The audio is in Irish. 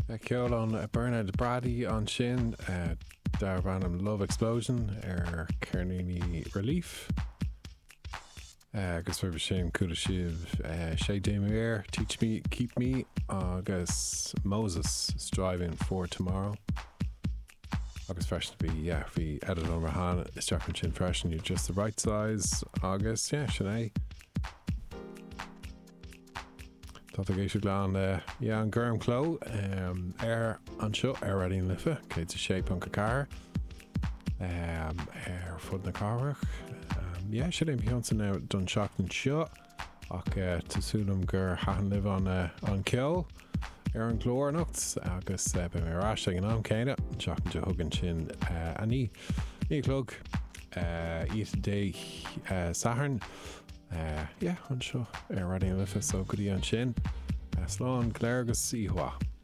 Ceol an Bernard Brady an sin dar bannam Love Explosion Carnini Relief agus fuair sin cúda sibh Shay Demaire Teach Me, Keep Me agus Moses Striving for Tomorrow agus fresh to be bhí edit on Rahan is Japan sin fresh and you're just the right size agus Sinead Tá géisiú glán an Gurm Clo an seo ready an lifa cé a shape an car fud na carach sé é bhíonsa ná don seach an seo ach tásúlam gur haan live an ceol an glóirnacht agus be mé rás an am céine seach an thugann sin aní clog iad dé saharn an seo ready an lifa so goodí an sin slán gléir agus síhua